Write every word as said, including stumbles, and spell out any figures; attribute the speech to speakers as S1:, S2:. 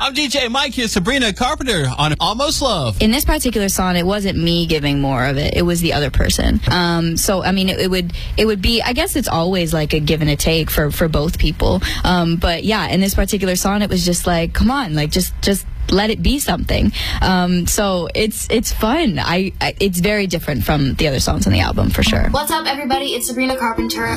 S1: I'm D J Mike here, Sabrina Carpenter on Almost Love.
S2: In this particular song, it wasn't me giving more of it. It was the other person. Um, so, I mean, it, it would it would be, I guess it's always like a give and a take for, for both people. Um, but yeah, in this particular song, it was just like, come on, like just just let it be something. Um, so it's it's fun. I, I it's very different from the other songs on the album, for sure.
S3: What's up, everybody? It's Sabrina Carpenter.